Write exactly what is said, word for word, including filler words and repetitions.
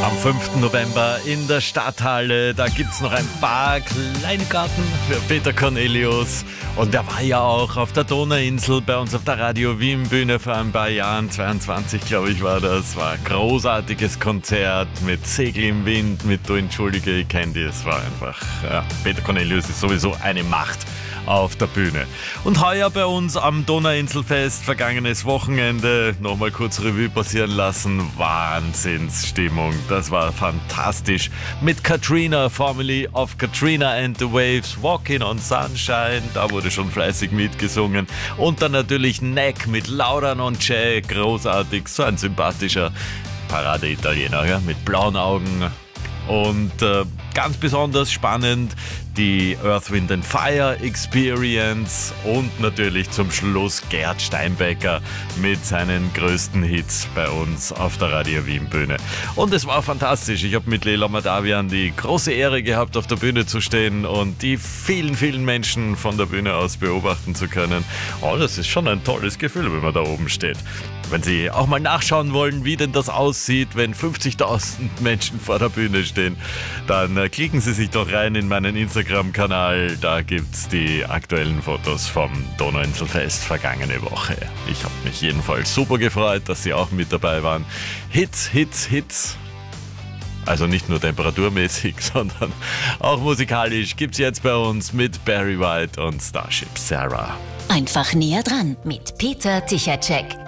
Am fünften November in der Stadthalle, da gibt es noch ein paar kleine Karten für Peter Cornelius. Und der war ja auch auf der Donauinsel bei uns auf der Radio Wien Bühne vor ein paar Jahren, zweiundzwanzig glaube ich war das. War ein großartiges Konzert mit Segel im Wind, mit Du entschuldige, ich kenn dich. Es war einfach, ja, Peter Cornelius ist sowieso eine Macht auf der Bühne. Und heuer bei uns am Donauinselfest, vergangenes Wochenende, nochmal kurz Revue passieren lassen, Wahnsinnsstimmung, das war fantastisch. Mit Katrina, formerly of Katrina and the Waves, Walking on Sunshine, da wurde schon fleißig mitgesungen. Und dann natürlich Neck mit Laura Non C'è, großartig, so ein sympathischer Parade-Italiener, ja, mit blauen Augen. Und äh, ganz besonders spannend die Earth, Wind and Fire Experience und natürlich zum Schluss Gerd Steinbecker mit seinen größten Hits bei uns auf der Radio Wien Bühne. Und es war fantastisch. Ich habe mit Lela Madavian die große Ehre gehabt, auf der Bühne zu stehen und die vielen, vielen Menschen von der Bühne aus beobachten zu können. Oh, das ist schon ein tolles Gefühl, wenn man da oben steht. Wenn Sie auch mal nachschauen wollen, wie denn das aussieht, wenn fünfzigtausend Menschen vor der Bühne stehen, dann äh, klicken Sie sich doch rein in meinen Instagram-Kanal. Da gibt's die aktuellen Fotos vom Donauinselfest vergangene Woche. Ich habe mich jedenfalls super gefreut, dass Sie auch mit dabei waren. Hits, Hits, Hits. Also nicht nur temperaturmäßig, sondern auch musikalisch gibt's jetzt bei uns mit Barry White und Starship Sarah. Einfach näher dran mit Peter Tichacek.